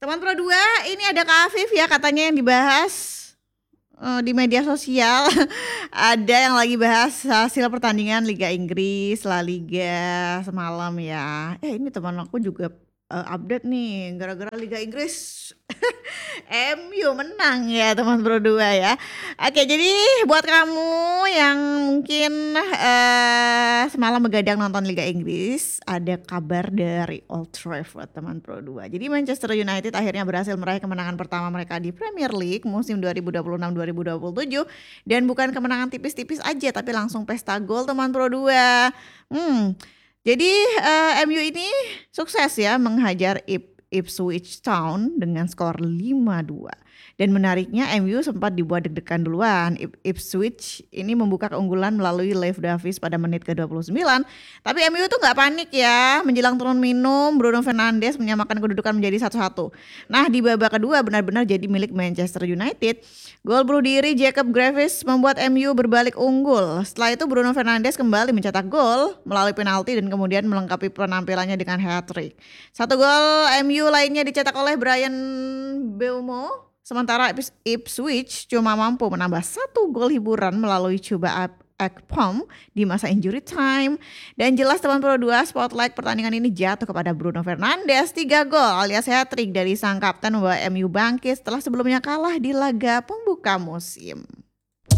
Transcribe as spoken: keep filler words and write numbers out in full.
Teman Pro dua, ini ada Kak Afif ya katanya yang dibahas eh, di media sosial. Ada yang lagi bahas hasil pertandingan Liga Inggris, La Liga semalam ya. Eh ini teman aku juga eh, update nih gara-gara Liga Inggris M U menang ya teman Pro dua ya. Oke, jadi buat kamu yang mungkin eh semalam begadang nonton Liga Inggris, ada kabar dari Old Trafford teman Pro dua. Jadi Manchester United akhirnya berhasil meraih kemenangan pertama mereka di Premier League musim dua ribu dua puluh enam dua ribu dua puluh tujuh, dan bukan kemenangan tipis-tipis aja tapi langsung pesta gol teman Pro dua. Hmm. Jadi eh, M U ini sukses ya menghajar Ip Ipswich Town dengan skor lima dua. Dan menariknya M U sempat dibuat deg-degan duluan. Ip- Ipswich ini membuka keunggulan melalui Leif Davis pada menit ke dua puluh sembilan. Tapi M U tuh gak panik ya. Menjelang turun minum, Bruno Fernandes menyamakan kedudukan menjadi satu satu. Nah di babak kedua benar-benar jadi milik Manchester United. Gol bunuh diri Jacob Grealish membuat M U berbalik unggul. Setelah itu Bruno Fernandes kembali mencetak gol melalui penalti dan kemudian melengkapi penampilannya dengan hat-trick. Satu gol M U lainnya dicetak oleh Brian Mbeumo. Sementara Ips- Ipswich cuma mampu menambah satu gol hiburan melalui Chuba Ak- Akpom di masa injury time. Dan jelas teman Pro dua, spotlight pertandingan ini jatuh kepada Bruno Fernandes. Tiga gol alias hat-trick dari sang kapten membawa M U bangkit setelah sebelumnya kalah di laga pembuka musim.